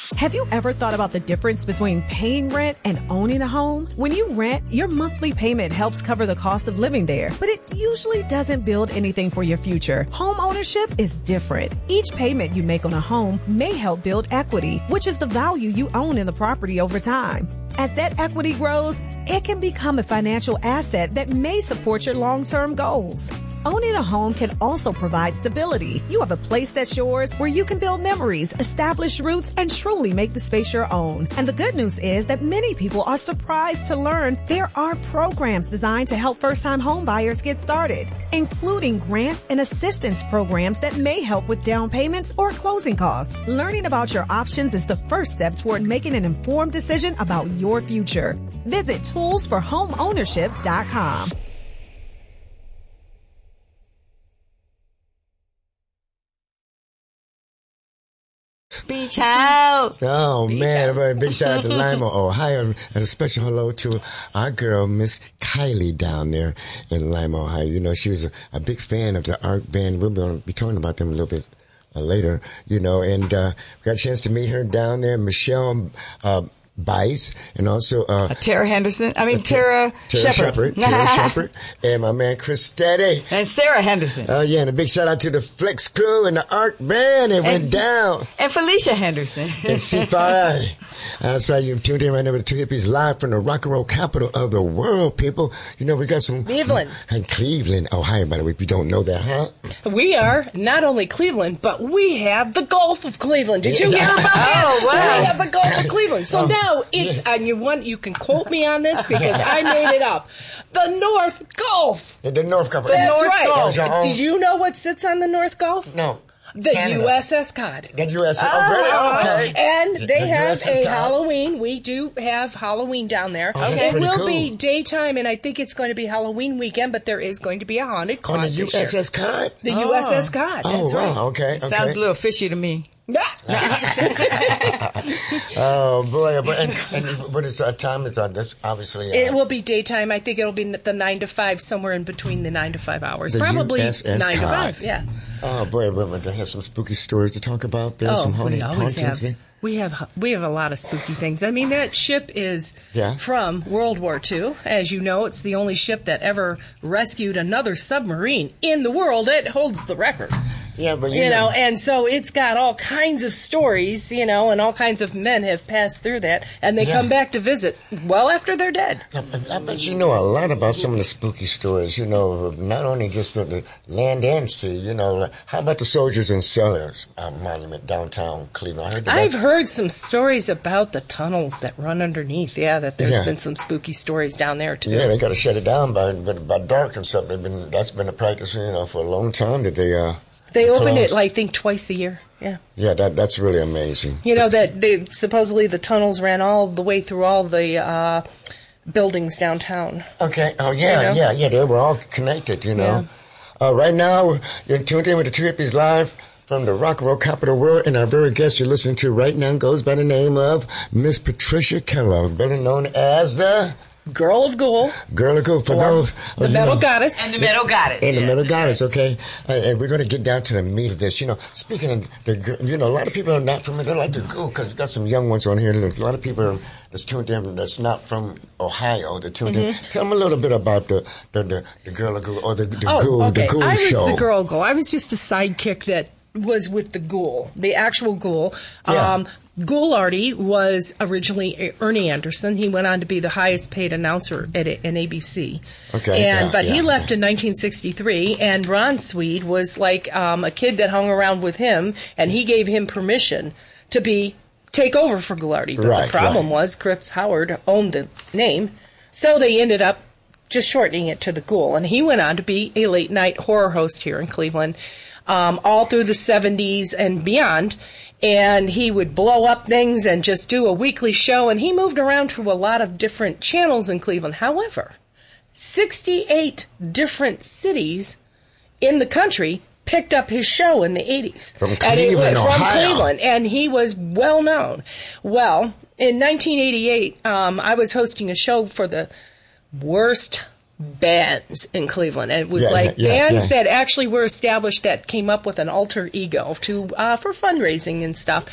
Have you ever thought about the difference between paying rent and owning a home? When you rent, your monthly payment helps cover the cost of living there, but it usually doesn't build anything for your future. Home ownership is different. Each payment you make on a home may help build equity, which is the value you own in the property over time. As that equity grows, it can become a financial asset that may support your long-term goals. Owning a home can also provide stability. You have a place that's yours where you can build memories, establish roots, and truly make the space your own. And the good news is that many people are surprised to learn there are programs designed to help first-time home buyers get started, including grants and assistance programs that may help with down payments or closing costs. Learning about your options is the first step toward making an informed decision about your future. Visit toolsforhomeownership.com. Beach House. Oh, Beach man. House. A very big shout out to Lima, Ohio. And a special hello to our girl, Miss Kylie, down there in Lima, Ohio. You know, she was a big fan of the art band. We'll be talking about them a little bit later, you know, and got a chance to meet her down there. Michelle Bice, and also Tara Henderson. Tara Shepard. Tara Shepard, and my man Chris Steady. And Sarah Henderson. Oh, yeah, and a big shout out to the Flex crew and the Art Band. It went down. And Felicia Henderson. And C5. That's right, you tuned in right now with the Two Hippies live from the rock and roll capital of the world, people. You know, we got some... Cleveland. Cleveland, Ohio, by the way, if you don't know that, huh? We are not only Cleveland, but we have the Gulf of Cleveland. Did you hear about that? Oh, wow. We have the Gulf of Cleveland. So now it's, and you can quote me on this because I made it up. The North Gulf. The North Gulf. That's North right. Gulf. Did you know what sits on the North Gulf? No. The Canada. USS Cod. The USS. Oh, really? Okay. And they have USS a Cod. Halloween. We do have Halloween down there. Oh, that's It pretty will cool. be daytime, and I think it's going to be Halloween weekend, but there is going to be a haunted cod On the this year. USS Cod? The USS Cod. Oh, That's right. wow. Okay. Sounds a little fishy to me. Oh, boy. And what is time is on this? Obviously. It will be daytime. I think it'll be the 9 to 5, somewhere in between the 9 to 5 hours. The Probably USS 9 to Cod. 5, yeah. Oh, boy. They have some spooky stories to talk about. There's some we always hauntings. have. We have a lot of spooky things. I mean, that ship is from World War II. As you know, it's the only ship that ever rescued another submarine in the world. It holds the record. Yeah, but you know, and so it's got all kinds of stories, you know, and all kinds of men have passed through that, and they come back to visit well after they're dead. I bet you know a lot about some of the spooky stories, you know, not only just the land and sea, you know. How about the Soldiers and Sailors Monument downtown Cleveland? I've heard some stories about the tunnels that run underneath, that there's been some spooky stories down there, too. Yeah, they got to shut it down by dark and stuff. That's been a practice, you know, for a long time that They open it, I think, twice a year. Yeah. Yeah, that's really amazing. You know that supposedly the tunnels ran all the way through all the buildings downtown. Okay. Oh yeah, you know? yeah. They were all connected. You know. Yeah. Right now, you're tuned in with the Two Hippies live from the rock and roll capital of the world, and our very guest you're listening to right now goes by the name of Miss Patricia Kellogg, better known as the Girl of Ghoul. Girl of Ghoul. For those, the Metal Goddess. And the Metal Goddess. And the Metal Goddess, okay. And we're going to get down to the meat of this. You know, speaking of the, you know, a lot of people are not familiar. They like the Ghoul because we've got some young ones on here. There's a lot of people that's tuned in that's not from Ohio. They're tuned in. Tell them a little bit about the Girl of Ghoul or the Ghoul, okay. the Ghoul I was show. the Girl Ghoul. I was just a sidekick that was with the Ghoul, the actual Ghoul. Yeah. Ghoularty was originally Ernie Anderson. He went on to be the highest paid announcer at ABC. Okay. But he left in 1963, and Ron Swede was like a kid that hung around with him, and he gave him permission to take over for Ghoularty. But the problem was Cripps Howard owned the name, so they ended up just shortening it to the Ghoul. And he went on to be a late-night horror host here in Cleveland all through the 70s and beyond. And he would blow up things and just do a weekly show. And he moved around to a lot of different channels in Cleveland. However, 68 different cities in the country picked up his show in the 80s. From Cleveland, Ohio. From Cleveland. And he was well known. Well, in 1988, I was hosting a show for the worst bands in Cleveland, and it was bands that actually were established that came up with an alter ego for fundraising and stuff.